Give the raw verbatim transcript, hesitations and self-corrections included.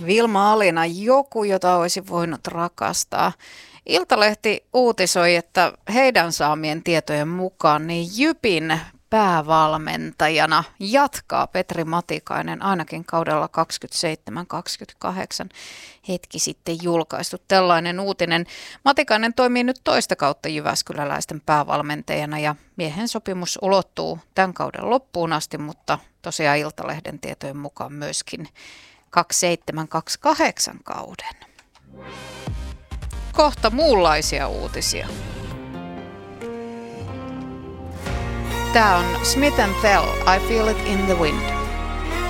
Vilma Alina, joku, jota olisi voinut rakastaa. Iltalehti uutisoi, että heidän saamien tietojen mukaan niin Jypin päävalmentajana jatkaa Petri Matikainen ainakin kaudella kaksikymmentäseitsemän kaksikymmentäkahdeksan, hetki sitten julkaistu tällainen uutinen. Matikainen toimii nyt toista kautta jyväskyläläisten päävalmentajana ja miehen sopimus ulottuu tämän kauden loppuun asti, mutta tosiaan Iltalehden tietojen mukaan myöskin kaksikymmentäseitsemän kaksikymmentäkahdeksan kauden. Kohta muunlaisia uutisia. Tää on Smith and Tell, I Feel It in the Wind.